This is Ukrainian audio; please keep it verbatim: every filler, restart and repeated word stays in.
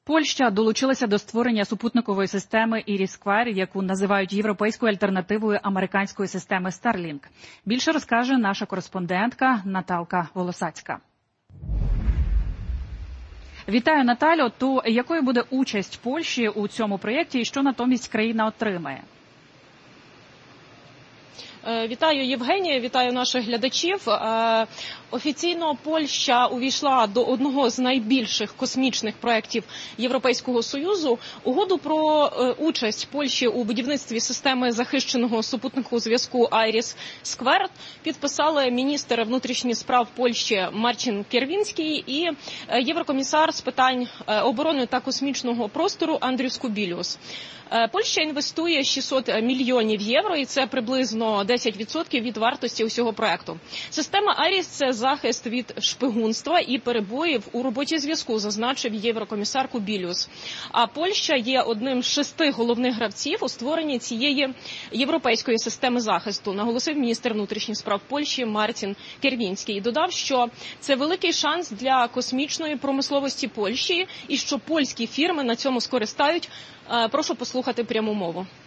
Польща долучилася до створення супутникової системи Ірісквер, яку називають європейською альтернативою американської системи Starlink. Більше розкаже наша кореспондентка Наталка Волосацька. Вітаю, Наталю. То якою буде участь Польщі у цьому проєкті і що натомість країна отримає? Вітаю, Євгенія, вітаю наших глядачів. Офіційно Польща увійшла до одного з найбільших космічних проєктів Європейського Союзу. Угоду про участь Польщі у будівництві системи захищеного супутникового зв'язку Ірісквер підписали міністр внутрішніх справ Польщі Марцін Кierwiński і єврокомісар з питань оборони та космічного простору Андріус Кубілюс. Польща інвестує шістсот мільйонів євро, і це приблизно десять відсотків від вартості усього проекту. Система Іріс – це захист від шпигунства і перебоїв у роботі зв'язку, зазначив єврокомісар Кубілюс. А Польща є одним з шести головних гравців у створенні цієї європейської системи захисту, наголосив міністр внутрішніх справ Польщі Марцін Кierwiński. І додав, що це великий шанс для космічної промисловості Польщі і що польські фірми на цьому скористають. Прошу послухати пряму мову.